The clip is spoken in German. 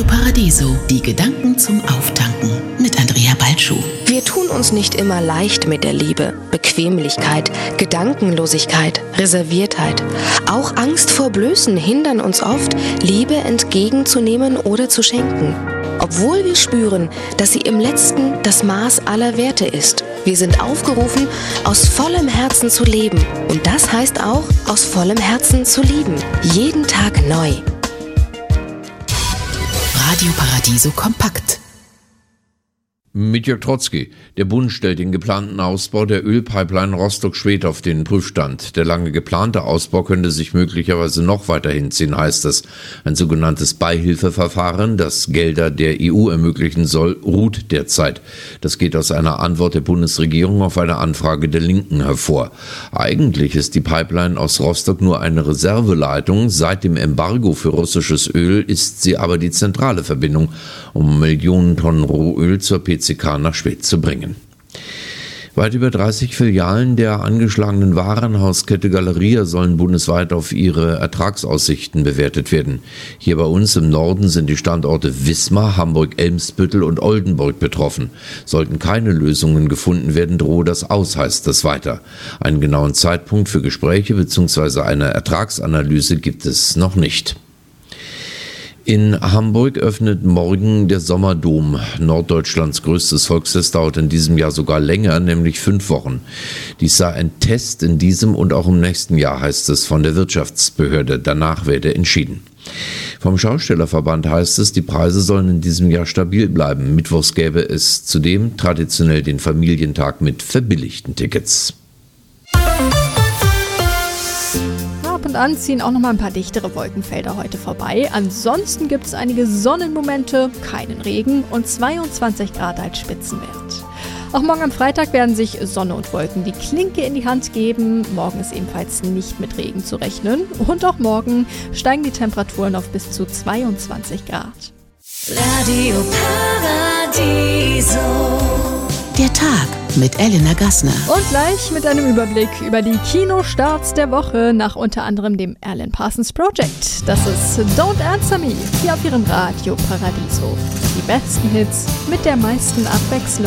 Paradiso, die Gedanken zum Auftanken mit Andrea Balschuh. Wir tun uns nicht immer leicht mit der Liebe. Bequemlichkeit, Gedankenlosigkeit, Reserviertheit. Auch Angst vor Blößen hindern uns oft, Liebe entgegenzunehmen oder zu schenken. Obwohl wir spüren, dass sie im Letzten das Maß aller Werte ist. Wir sind aufgerufen, aus vollem Herzen zu leben. Und das heißt auch, aus vollem Herzen zu lieben. Jeden Tag neu. Radio Paradiso kompakt. Mit Jörg Trotzki. Der Bund stellt den geplanten Ausbau der Ölpipeline Rostock-Schwedt auf den Prüfstand. Der lange geplante Ausbau könnte sich möglicherweise noch weiter hinziehen, heißt es. Ein sogenanntes Beihilfeverfahren, das Gelder der EU ermöglichen soll, ruht derzeit. Das geht aus einer Antwort der Bundesregierung auf eine Anfrage der Linken hervor. Eigentlich ist die Pipeline aus Rostock nur eine Reserveleitung. Seit dem Embargo für russisches Öl ist sie aber die zentrale Verbindung, um Millionen Tonnen Rohöl zur PCK nach Schwedt zu bringen. Weit über 30 Filialen der angeschlagenen Warenhauskette Galeria sollen bundesweit auf ihre Ertragsaussichten bewertet werden. Hier bei uns im Norden sind die Standorte Wismar, Hamburg-Eimsbüttel und Oldenburg betroffen. Sollten keine Lösungen gefunden werden, drohe das aus, heißt es weiter. Einen genauen Zeitpunkt für Gespräche bzw. eine Ertragsanalyse gibt es noch nicht. In Hamburg öffnet morgen der Sommerdom. Norddeutschlands größtes Volksfest dauert in diesem Jahr sogar länger, nämlich 5 Wochen. Dies sei ein Test in diesem und auch im nächsten Jahr, heißt es von der Wirtschaftsbehörde. Danach werde entschieden. Vom Schaustellerverband heißt es, die Preise sollen in diesem Jahr stabil bleiben. Mittwochs gäbe es zudem traditionell den Familientag mit verbilligten Tickets. Ab und an ziehen auch noch mal ein paar dichtere Wolkenfelder heute vorbei. Ansonsten gibt es einige Sonnenmomente, keinen Regen und 22 Grad als Spitzenwert. Auch morgen am Freitag werden sich Sonne und Wolken die Klinke in die Hand geben. Morgen ist ebenfalls nicht mit Regen zu rechnen. Und auch morgen steigen die Temperaturen auf bis zu 22 Grad. Radio Paradiso. Der Tag mit Elena Gassner. Und gleich mit einem Überblick über die Kinostarts der Woche nach unter anderem dem Alan Parsons Project. Das ist Don't Answer Me, hier auf Ihrem Radio Paradiso. Die besten Hits mit der meisten Abwechslung.